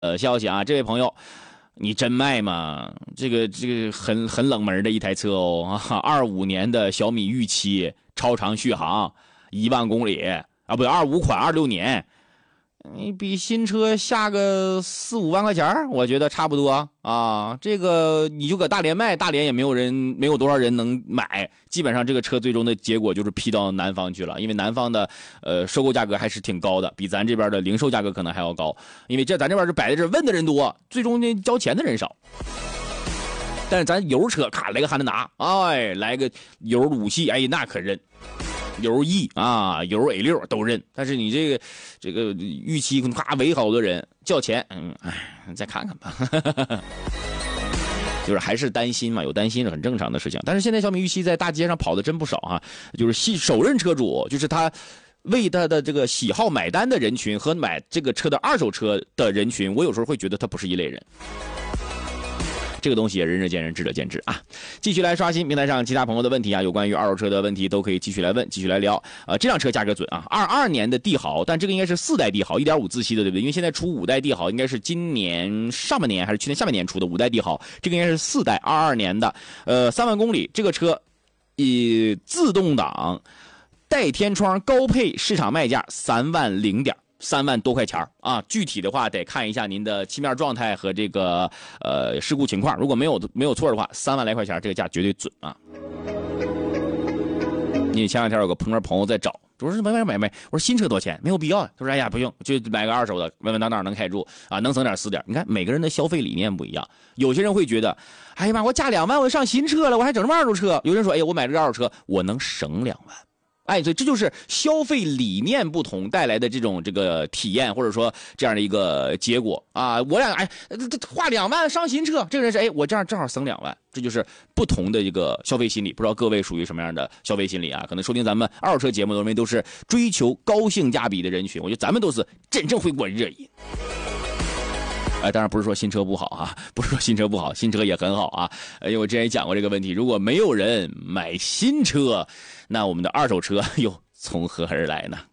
消息啊，这位朋友，你真卖吗？这个很冷门的一台车哦，25年的小米预期超长续航，1万公里啊，不，25款26年。你比新车下个4、5万块钱，我觉得差不多啊。这个你就搁大连卖，大连也没有多少人能买，基本上这个车最终的结果就是批到南方去了，因为南方的收购价格还是挺高的，比咱这边的零售价格可能还要高，因为咱这边是摆在这问的人多，最终呢交钱的人少。但是咱油车咔来个汉兰达，哎，来个油5系，哎，那可认。油 E 啊，油 A6 都认，但是你这个预期咔围好多人交钱，再看看吧。就是还是担心嘛，有担心是很正常的事情。但是现在小米预期在大街上跑的真不少啊，就是首任车主，就是他为他的这个喜好买单的人群和买这个车的二手车的人群，我有时候会觉得他不是一类人。这个东西也仁者见仁，智者见智啊。继续来刷新平台上其他朋友的问题啊，有关于二手车的问题都可以继续来问，继续来聊。这辆车价格准啊，22年的帝豪，但这个应该是4代帝豪 1.5 自吸的，对不对？因为现在出5代帝豪，应该是今年上半年还是去年下半年出的5代帝豪，这个应该是4代22年的，3万公里，这个车以自动挡带天窗高配市场卖价3万多块钱啊，具体的话得看一下您的漆面状态和这个事故情况，如果没有错的话，3万来块钱这个价绝对准啊。因为前两天有个朋友在找，我说买，我说新车多少钱？没有必要。他说哎呀不用，就买个二手的，稳稳当当能开住啊，能省点死点。你看每个人的消费理念不一样，有些人会觉得，哎呀妈，我加2万我上新车了，我还整什么二手车？有人说，哎呀，我买这个二手车我能省2万。哎，所以这就是消费理念不同带来的这个体验，或者说这样的一个结果啊。我俩花2万上新车，这个人是我这样正好省2万，这就是不同的一个消费心理。不知道各位属于什么样的消费心理啊？可能收听咱们二手车节目的人都是追求高性价比的人群，我觉得咱们都是真正会过热瘾。当然不是说新车不好啊，不是说新车不好，新车也很好啊。因为我之前也讲过这个问题，如果没有人买新车，那我们的二手车又从何而来呢？